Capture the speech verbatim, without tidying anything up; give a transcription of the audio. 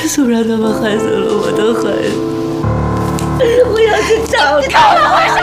苏然他们害死了我的孩子，我要去找他。